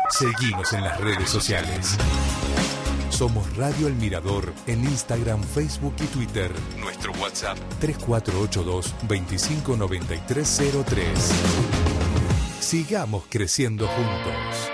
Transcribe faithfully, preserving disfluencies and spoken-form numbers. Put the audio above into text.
Seguinos en las redes sociales. Somos Radio El Mirador en Instagram, Facebook y Twitter. Nuestro WhatsApp tres cuatro ocho dos, veinticinco noventa y tres cero tres. Sigamos creciendo juntos.